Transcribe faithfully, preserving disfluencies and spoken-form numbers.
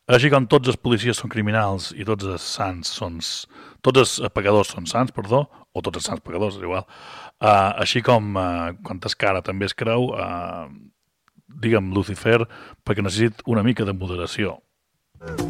Així com tots els policies són criminals i tots els sants són... Tots els pecadors són sants, perdó, o tots els sants pecadors, és igual. Uh, així com uh, quan es cara també es creu, uh, digue'm Lucifer, perquè necessit una mica de moderació.